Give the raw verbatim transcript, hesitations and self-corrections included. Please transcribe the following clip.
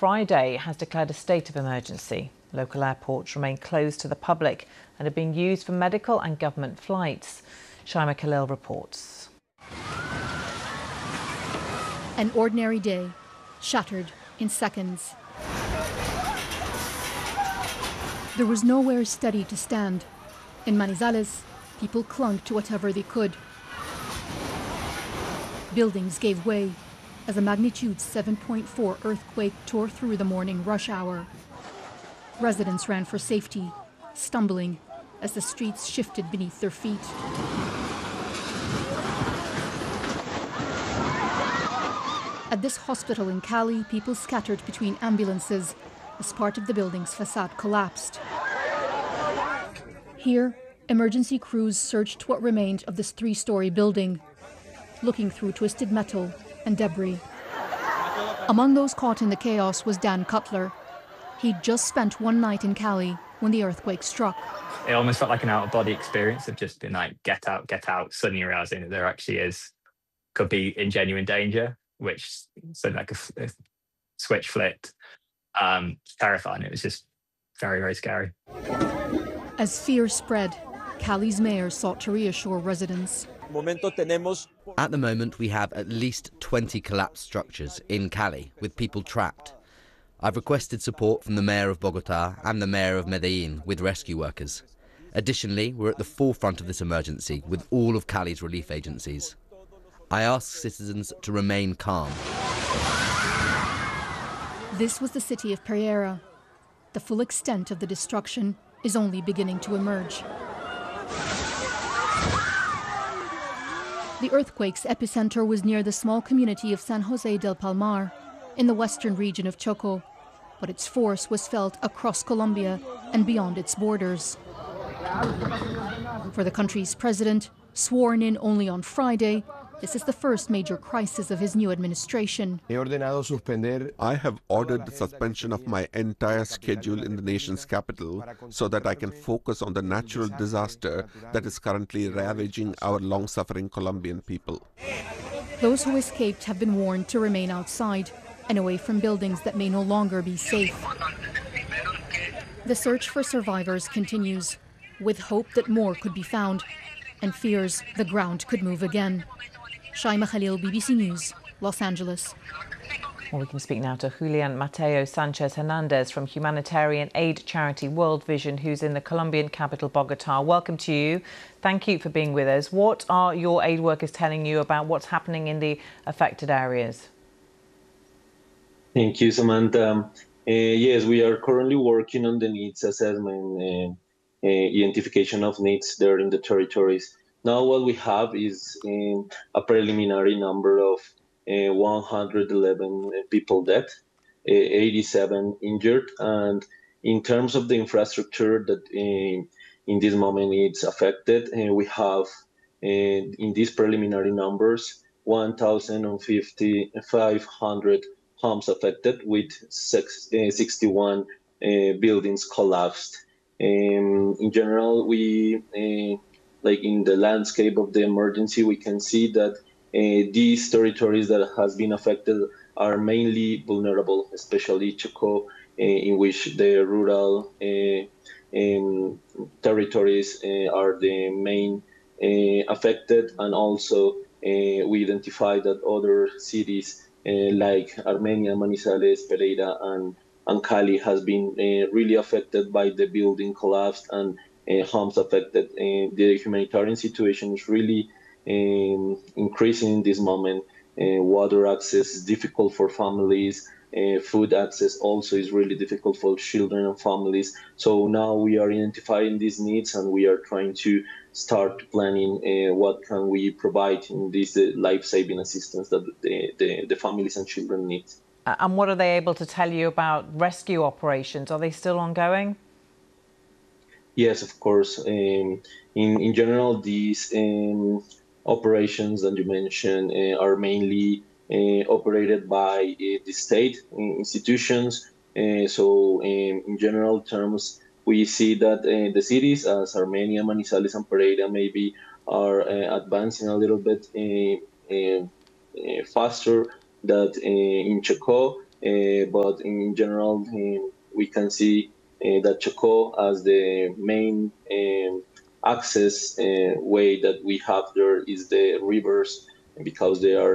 Friday has declared a state of emergency. Local airports remain closed to the public and are being used for medical and government flights. Shaima Khalil reports. An ordinary day, shattered in seconds. There was nowhere steady to stand. In Manizales, people clung to whatever they could. Buildings gave way as a magnitude seven point four earthquake tore through the morning rush hour. Residents ran for safety, stumbling as the streets shifted beneath their feet. At this hospital in Cali, people scattered between ambulances as part of the building's facade collapsed. Here, emergency crews searched what remained of this three-story building, looking through twisted metal and debris. Among those caught in the chaos was Dan Cutler. He'd just spent one night in Cali when the earthquake struck. It almost felt like an out-of-body experience of just being like, get out, get out, suddenly realizing that there actually is, could be in genuine danger, which sort of like a, a switch flipped. Um, terrifying. It was just very, very scary. As fear spread, Cali's mayor sought to reassure residents. At the moment, we have at least twenty collapsed structures in Cali with people trapped. I've requested support from the mayor of Bogota and the mayor of Medellin with rescue workers. Additionally, we're at the forefront of this emergency with all of Cali's relief agencies. I ask citizens to remain calm. This was the city of Pereira. The full extent of the destruction is only beginning to emerge. The earthquake's epicenter was near the small community of San Jose del Palmar in the western region of Choco, but its force was felt across Colombia and beyond its borders. For the country's president, sworn in only on Friday, this is the first major crisis of his new administration. I have ordered the suspension of my entire schedule in the nation's capital so that I can focus on the natural disaster that is currently ravaging our long-suffering Colombian people. Those who escaped have been warned to remain outside and away from buildings that may no longer be safe. The search for survivors continues, with hope that more could be found and fears the ground could move again. Shaima Khalil, B B C News, Los Angeles. Well, we can speak now to Julian Mateo Sanchez Hernandez from humanitarian aid charity World Vision, who's in the Colombian capital, Bogota. Welcome to you. Thank you for being with us. What are your aid workers telling you about what's happening in the affected areas? Thank you, Samantha. Um, uh, yes, we are currently working on the needs assessment and uh, identification of needs there in the territories. Now what we have is um, a preliminary number of uh, one hundred eleven people dead, uh, eighty-seven injured, and in terms of the infrastructure that uh, in this moment it's affected, uh, we have uh, in these preliminary numbers one thousand five hundred homes affected with six, uh, sixty-one uh, buildings collapsed. Um, in general, we uh, like in the landscape of the emergency, we can see that uh, these territories that has been affected are mainly vulnerable, especially Choco, uh, in which the rural uh, um, territories uh, are the main uh, affected, and also uh, we identify that other cities uh, like Armenia, Manizales, Pereira, and, and Cali has been uh, really affected by the building collapse and Uh, homes affected. Uh, the humanitarian situation is really um, increasing in this moment. Uh, water access is difficult for families. Uh, food access also is really difficult for children and families. So now we are identifying these needs and we are trying to start planning uh, what can we provide in this uh, life-saving assistance that the, the, the families and children need. And what are they able to tell you about rescue operations? Are they still ongoing? Yes, of course. Um, in, in general, these um, operations that you mentioned uh, are mainly uh, operated by uh, the state institutions. Uh, so um, in general terms, we see that uh, the cities as Armenia, Manizales, and Pereira maybe are uh, advancing a little bit uh, uh, uh, faster than uh, in Choco. uh, but in general, um, we can see uh, that Chocó as the main um, access uh, way that we have there is the rivers, because they are